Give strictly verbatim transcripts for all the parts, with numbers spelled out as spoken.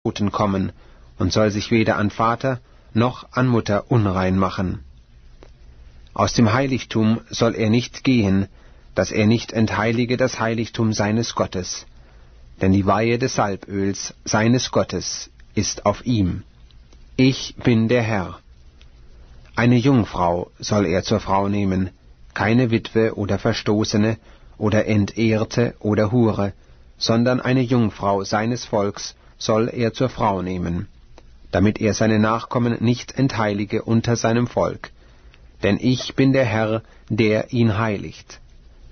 Toten kommen und soll sich weder an Vater noch an Mutter unrein machen. Aus dem Heiligtum soll er nicht gehen, dass er nicht entheilige das Heiligtum seines Gottes, denn die Weihe des Salböls seines Gottes ist auf ihm. Ich bin der Herr. Eine Jungfrau soll er zur Frau nehmen, keine Witwe oder Verstoßene oder Entehrte oder Hure, sondern eine Jungfrau seines Volks soll er zur Frau nehmen, damit er seine Nachkommen nicht entheilige unter seinem Volk. Denn ich bin der Herr, der ihn heiligt.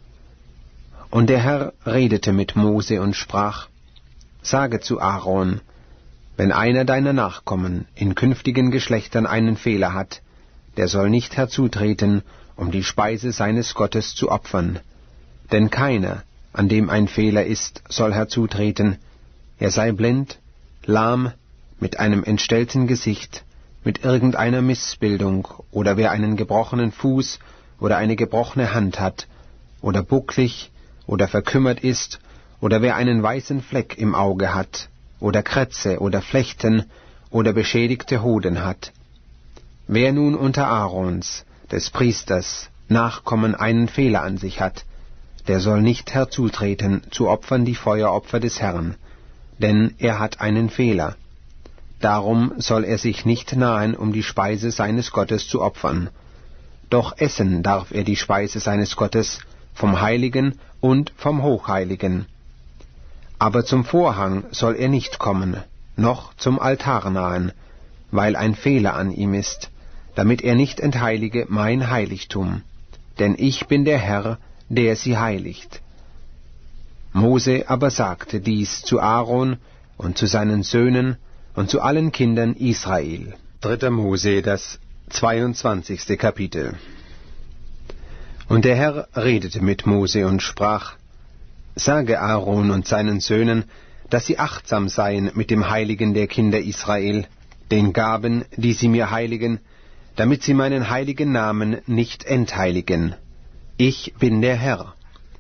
Und der Herr redete mit Mose und sprach, Sage zu Aaron, wenn einer deiner Nachkommen in künftigen Geschlechtern einen Fehler hat, der soll nicht herzutreten, um die Speise seines Gottes zu opfern. Denn keiner, an dem ein Fehler ist, soll herzutreten, er sei blind, lahm, mit einem entstellten Gesicht, mit irgendeiner Missbildung, oder wer einen gebrochenen Fuß oder eine gebrochene Hand hat, oder bucklig, oder verkümmert ist, oder wer einen weißen Fleck im Auge hat, oder Krätze oder Flechten, oder beschädigte Hoden hat. Wer nun unter Aarons, des Priesters, Nachkommen einen Fehler an sich hat, der soll nicht herzutreten zu opfern die Feueropfer des Herrn, denn er hat einen Fehler. Darum soll er sich nicht nahen, um die Speise seines Gottes zu opfern. Doch essen darf er die Speise seines Gottes vom Heiligen und vom Hochheiligen. Aber zum Vorhang soll er nicht kommen, noch zum Altar nahen, weil ein Fehler an ihm ist, damit er nicht entheilige mein Heiligtum. Denn ich bin der Herr, der sie heiligt. Mose aber sagte dies zu Aaron und zu seinen Söhnen und zu allen Kindern Israel. Dritter Mose, das zweiundzwanzigste Kapitel. Und der Herr redete mit Mose und sprach, Sage Aaron und seinen Söhnen, dass sie achtsam seien mit dem Heiligen der Kinder Israel, den Gaben, die sie mir heiligen, damit sie meinen heiligen Namen nicht entheiligen. Ich bin der Herr.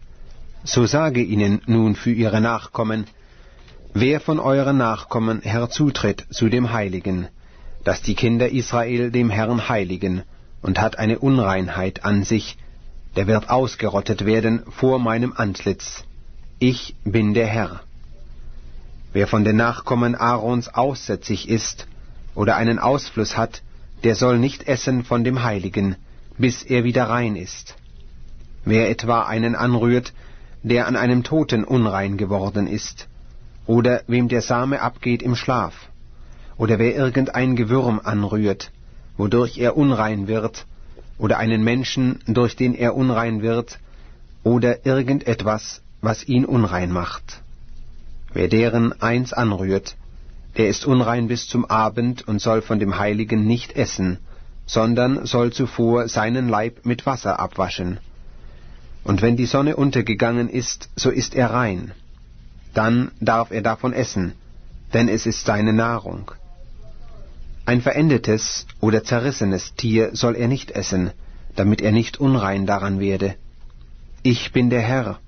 So sage ihnen nun für ihre Nachkommen, wer von euren Nachkommen herzutritt zu dem Heiligen, dass die Kinder Israel dem Herrn heiligen, und hat eine Unreinheit an sich, der wird ausgerottet werden vor meinem Antlitz. Ich bin der Herr. Wer von den Nachkommen Aarons aussätzig ist oder einen Ausfluss hat, der soll nicht essen von dem Heiligen, bis er wieder rein ist. Wer etwa einen anrührt, der an einem Toten unrein geworden ist, oder wem der Same abgeht im Schlaf, oder wer irgendein Gewürm anrührt, wodurch er unrein wird, oder einen Menschen, durch den er unrein wird, oder irgendetwas, was ihn unrein macht. Wer deren eins anrührt, der ist unrein bis zum Abend und soll von dem Heiligen nicht essen, sondern soll zuvor seinen Leib mit Wasser abwaschen. Und wenn die Sonne untergegangen ist, so ist er rein. Dann darf er davon essen, denn es ist seine Nahrung. Ein verendetes oder zerrissenes Tier soll er nicht essen, damit er nicht unrein daran werde. Ich bin der Herr.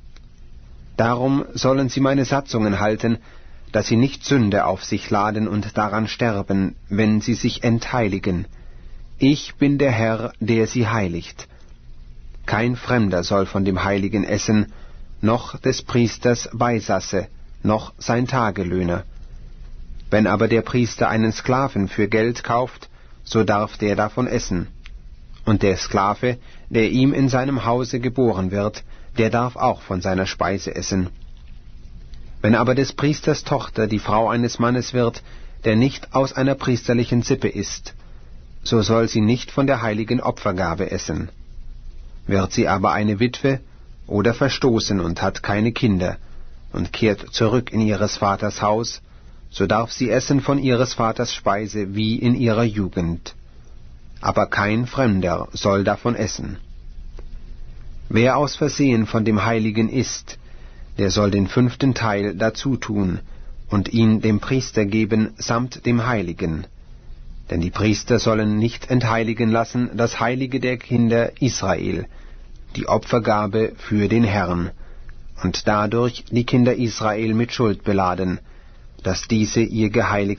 Darum sollen sie meine Satzungen halten, dass sie nicht Sünde auf sich laden und daran sterben, wenn sie sich entheiligen. Ich bin der Herr, der sie heiligt. Kein Fremder soll von dem Heiligen essen, noch des Priesters Beisasse, noch sein Tagelöhner. Wenn aber der Priester einen Sklaven für Geld kauft, so darf der davon essen. Und der Sklave, der ihm in seinem Hause geboren wird, der darf auch von seiner Speise essen. Wenn aber des Priesters Tochter die Frau eines Mannes wird, der nicht aus einer priesterlichen Sippe ist, so soll sie nicht von der heiligen Opfergabe essen. Wird sie aber eine Witwe oder verstoßen und hat keine Kinder und kehrt zurück in ihres Vaters Haus, so darf sie essen von ihres Vaters Speise wie in ihrer Jugend. Aber kein Fremder soll davon essen. Wer aus Versehen von dem Heiligen isst, der soll den fünften Teil dazu tun und ihn dem Priester geben samt dem Heiligen. Denn die Priester sollen nicht entheiligen lassen das Heilige der Kinder Israel, die Opfergabe für den Herrn, und dadurch die Kinder Israel mit Schuld beladen, dass diese ihr geheiligtes